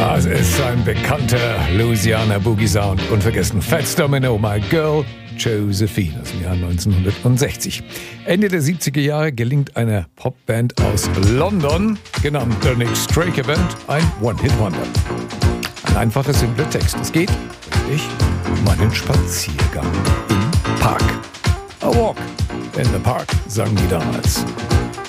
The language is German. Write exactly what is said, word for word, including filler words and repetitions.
Das ist ein bekannter Louisiana Boogie Sound. Unvergessen Fats Domino, My Girl, Josephine aus dem Jahr neunzehnhundertsechzig. Ende der siebziger Jahre gelingt einer Popband aus London, genannt The Nick Straker Band, ein One-Hit-Wonder. Ein einfacher, simpler Text. Es geht, richtig, um einen Spaziergang im Park. A walk in the park, sagen die damals.